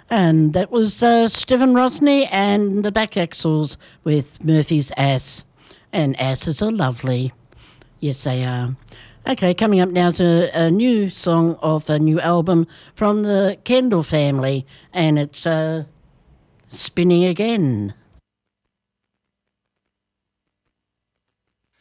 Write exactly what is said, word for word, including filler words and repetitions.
And that was uh, Stephen Rosny and the Back Axles with Murphy's Ass. And asses are lovely. Yes, they are. Okay, coming up now is a, a new song of a new album from the Kendall family, and it's uh, Spinning Again.